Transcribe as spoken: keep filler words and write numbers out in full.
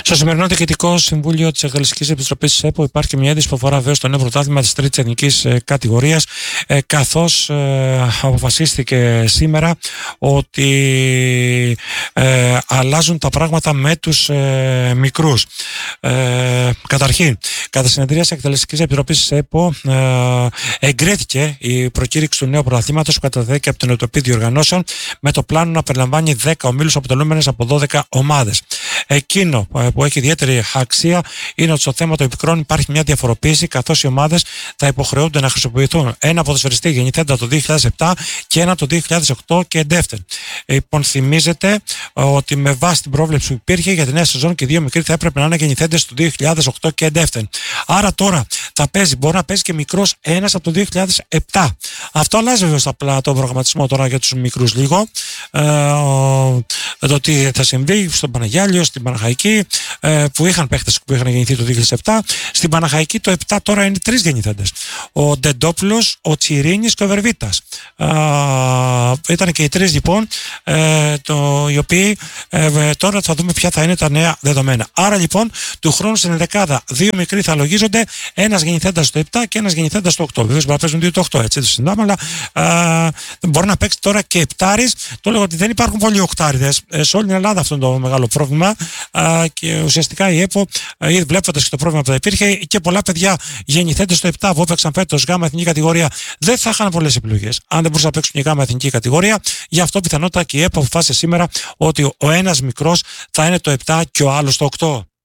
Στο σημερινό Διοικητικό Συμβούλιο της Εκτελεστικής Επιτροπής της ΕΠΟ υπάρχει μια είδηση που αφορά βέβαια στο νέο πρωτάθλημα της τρίτης εθνικής κατηγορίας, ε, καθώς ε, αποφασίστηκε σήμερα ότι ε, αλλάζουν τα πράγματα με τους ε, μικρούς. Ε, καταρχήν, κατά συνεδρίαση Εκτελεστικής Επιτροπής της ΕΠΟ ε, εγκρίθηκε η προκήρυξη του νέου πρωταθλήματος που καταδέκει από την Επιτροπή Διοργανώσεων με το πλάνο να περιλαμβάνει δέκα ομίλους αποτελούμενες από δώδεκα ομάδες. Εκείνο που έχει ιδιαίτερη αξία είναι ότι στο θέμα των επικρών υπάρχει μια διαφοροποίηση, καθώς οι ομάδες θα υποχρεούνται να χρησιμοποιηθούν ένα ποδοσφαιριστή γεννηθέντα το δύο χιλιάδες επτά και ένα το δύο χιλιάδες οκτώ και εντεύθεν. Λοιπόν, θυμίζεται ότι με βάση την πρόβλεψη που υπήρχε για τη νέα σεζόν και οι δύο μικροί θα έπρεπε να είναι γεννηθέντες το δύο χιλιάδες οκτώ και εντεύθεν. Άρα τώρα θα παίζει, μπορεί να παίζει και μικρός ένας από το δύο χιλιάδες επτά. Αυτό αλλάζει βέβαια απλά τον προγραμματισμό τώρα για τους μικρούς λίγο. Ε, το τι θα συμβεί στον Παναγιάλιο, στην Παναχαϊκή, ε, που είχαν παίχτες που είχαν γεννηθεί το δύο χιλιάδες επτά. Στην Παναχαϊκή το επτά τώρα είναι τρεις γεννηθέντες. Ο Ντεντόπουλος, ο Τσιρίνης και ο Βερβίτας. Ε, ήταν και οι τρεις λοιπόν, ε, το, οι οποίοι ε, τώρα θα δούμε ποια θα είναι τα νέα δεδομένα. Άρα λοιπόν του χρόνου στην δεκάδα δύο μικροί θα λογίζονται, ένας γεννηθέντας στο επτά και ένας γεννηθέντας στο οκτώ. Βεβαίως μπορεί να παίζουν δύο το οκτώ, έτσι το συζητάμε, αλλά ε, μπορεί να παίξει τώρα και επτάρις. Το λέω ότι δεν υπάρχουν πολλοί οκτάριδες. Ε, σε όλη την Ελλάδα αυτό είναι το μεγάλο πρόβλημα. Ε, και ουσιαστικά η ΕΠΟ, ε, βλέποντας και το πρόβλημα που θα υπήρχε, και πολλά παιδιά γεννηθέντες στο επτά που έπαιξαν φέτος γάμα εθνική κατηγορία δεν θα είχαν πολλές επιλογές αν δεν μπορούσαν να παίξουν και γάμα εθνική κατηγορία. Γι' αυτό πιθανότατα και η ΕΠΟ αποφάσισε σήμερα ότι ο ένας μικρός θα είναι το επτά και ο άλλος το οκτώ.